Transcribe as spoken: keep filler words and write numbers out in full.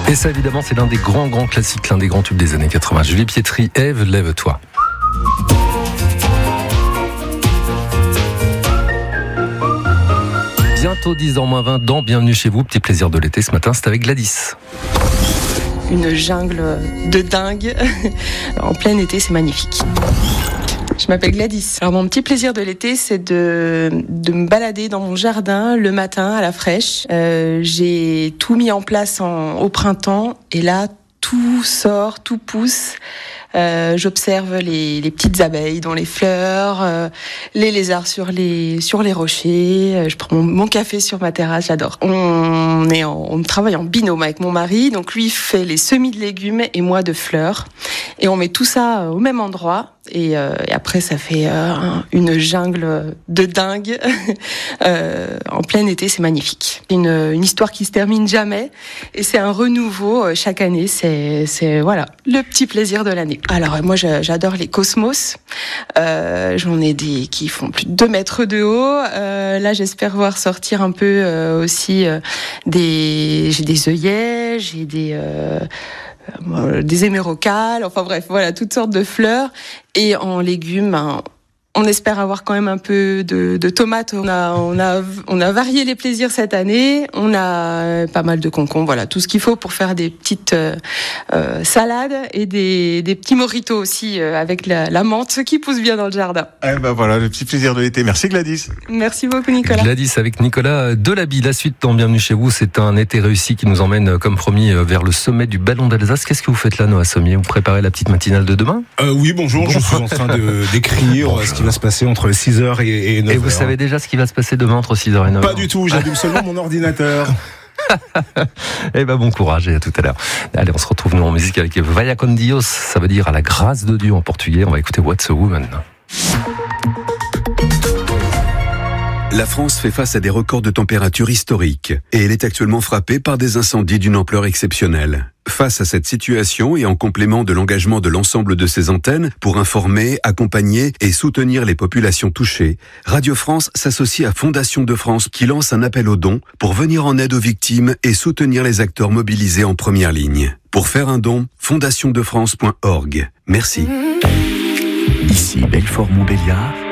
Et ça, évidemment, c'est l'un des grands, grands classiques, l'un des grands tubes des années quatre-vingts. Julie Pietri, Ève, lève-toi. Bientôt dix heures moins vingt dans Bienvenue chez vous. Petit plaisir de l'été ce matin, c'est avec Gladys. Une jungle de dingue. En plein été, c'est magnifique. Je m'appelle Gladys. Alors mon petit plaisir de l'été, c'est de, de me balader dans mon jardin le matin à la fraîche. Euh, j'ai tout mis en place en, au printemps et là, tout sort, tout pousse. Euh, j'observe les, les petites abeilles dans les fleurs, euh, les lézards sur les sur les rochers. Euh, je prends mon, mon café sur ma terrasse, j'adore. On est en, on travaille en binôme avec mon mari, donc lui fait les semis de légumes et moi de fleurs, et on met tout ça au même endroit. Et, euh, et après, ça fait euh, une jungle de dingue. euh, en plein été, c'est magnifique. Une, une histoire qui se termine jamais, et c'est un renouveau euh, chaque année. C'est, c'est voilà le petit plaisir de l'année. Alors moi, j'adore les cosmos. Euh, j'en ai des qui font plus de deux mètres de haut. Euh, là, j'espère voir sortir un peu euh, aussi euh, des. J'ai des œillets, j'ai des. Euh, des émérocales, enfin bref, voilà, toutes sortes de fleurs. Et en légumes, hein, on espère avoir quand même un peu de, de tomates. On a, on a, on a varié les plaisirs cette année. On a pas mal de concombres, voilà, tout ce qu'il faut pour faire des petites euh, euh, salades et des, des petits mojitos aussi euh, avec la, la menthe qui pousse bien dans le jardin. Eh ben voilà, le petit plaisir de l'été. Merci Gladys. Merci beaucoup Nicolas. Gladys avec Nicolas Delaby. La suite dans Bienvenue chez vous, c'est un été réussi qui nous emmène, comme promis, vers le sommet du Ballon d'Alsace. Qu'est-ce que vous faites là, Noah Sommier ? Vous préparez la petite matinale de demain ? euh, Oui, bonjour, bonjour. Je suis en train de, d'écrire bonjour. Ce qui va se passer entre six heures et neuf heures. Et vous savez déjà ce qui va se passer demain entre six heures et neuf heures ? Pas du tout, j'allume seulement mon ordinateur. Eh ben bon courage et à tout à l'heure. Allez, on se retrouve nous en musique avec Vaya con Dios, ça veut dire à la grâce de Dieu en portugais. On va écouter What's a Woman. La France fait face à des records de température historiques et elle est actuellement frappée par des incendies d'une ampleur exceptionnelle. Face à cette situation et en complément de l'engagement de l'ensemble de ses antennes pour informer, accompagner et soutenir les populations touchées, Radio France s'associe à Fondation de France qui lance un appel aux dons pour venir en aide aux victimes et soutenir les acteurs mobilisés en première ligne. Pour faire un don, fondation de france point org. Merci. Ici Belfort-Montbéliard.